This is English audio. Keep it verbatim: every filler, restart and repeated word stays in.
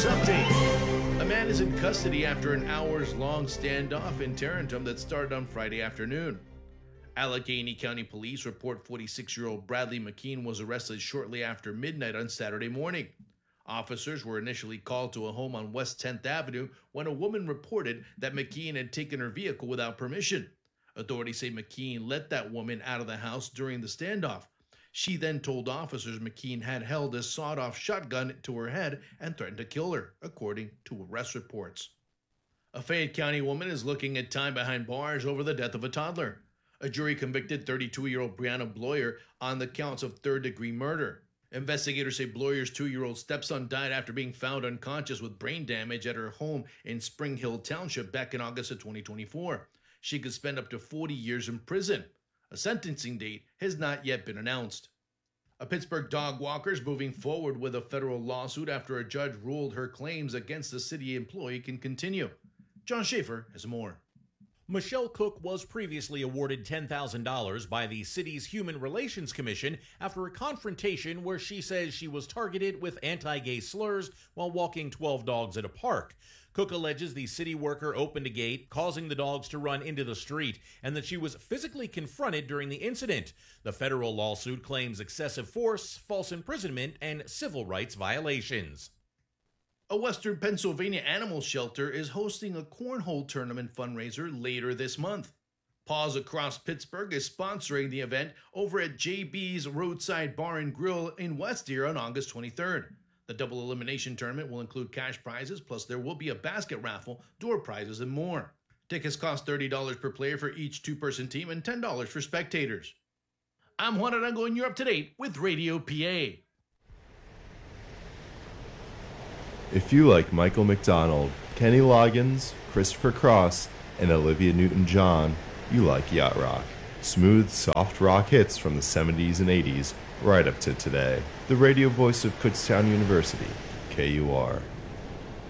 News Update. A man is in custody after an hours-long standoff in Tarentum that started on Friday afternoon. Allegheny County Police report forty-six-year-old Bradley McKean was arrested shortly after midnight on Saturday morning. Officers were initially called to a home on West tenth Avenue when a woman reported that McKean had taken her vehicle without permission. Authorities say McKean let that woman out of the house during the standoff. She then told officers McKean had held a sawed-off shotgun to her head and threatened to kill her, according to arrest reports. A Fayette County woman is looking at time behind bars over the death of a toddler. A jury convicted thirty-two-year-old Brianna Bloyer on the counts of third-degree murder. Investigators say Bloyer's two-year-old stepson died after being found unconscious with brain damage at her home in Spring Hill Township back in August of twenty twenty-four. She could spend up to forty years in prison. A sentencing date has not yet been announced. A Pittsburgh dog walker is moving forward with a federal lawsuit after a judge ruled her claims against the city employee can continue. John Schaefer has more. Michelle Cook was previously awarded ten thousand dollars by the city's Human Relations Commission after a confrontation where she says she was targeted with anti-gay slurs while walking twelve dogs at a park. Cook alleges the city worker opened a gate, causing the dogs to run into the street, and that she was physically confronted during the incident. The federal lawsuit claims excessive force, false imprisonment, and civil rights violations. A Western Pennsylvania animal shelter is hosting a cornhole tournament fundraiser later this month. Paws Across Pittsburgh is sponsoring the event over at J B's Roadside Bar and Grill in West Deer on August twenty-third. The double elimination tournament will include cash prizes, plus there will be a basket raffle, door prizes, and more. Tickets cost thirty dollars per player for each two-person team and ten dollars for spectators. I'm Juan Arango, and you're up to date with Radio P A. If you like Michael McDonald, Kenny Loggins, Christopher Cross, and Olivia Newton-John, you like yacht rock. Smooth, soft rock hits from the seventies and eighties, right up to today. The radio voice of Kutztown University, K U R.